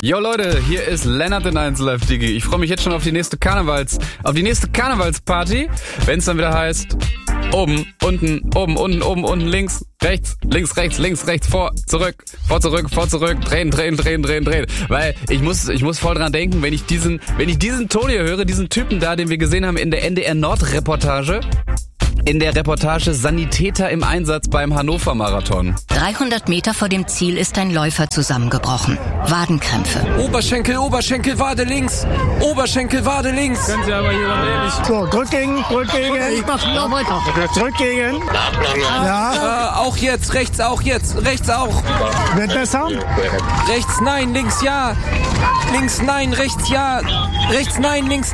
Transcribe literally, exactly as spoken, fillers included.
Yo Leute, hier ist Lennart in eins Live Digi. Ich freue mich jetzt schon auf die nächste Karnevals, auf die nächste Karnevalsparty, wenn es dann wieder heißt, oben, unten, oben, unten, oben, unten, links, rechts, links, rechts, links, rechts, vor, zurück, vor, zurück, vor, zurück, drehen, drehen, drehen, drehen, drehen. Weil ich muss, ich muss voll dran denken, wenn ich diesen, wenn ich diesen Ton hier höre, diesen Typen da, den wir gesehen haben in der N D R Nord Reportage, in der Reportage Sanitäter im Einsatz beim Hannover Marathon. dreihundert Meter vor dem Ziel ist ein Läufer zusammengebrochen. Wadenkrämpfe. Oberschenkel, Oberschenkel, Wade links. Oberschenkel, Wade links. Können Sie aber hier noch ehrlich. So, drückgegen, drückgegen. Ich mach noch weiter. Drückgegen. Ja. Äh, auch jetzt, rechts auch jetzt, rechts auch. Wird besser? Rechts nein, links ja. Links nein, rechts ja. Rechts nein, links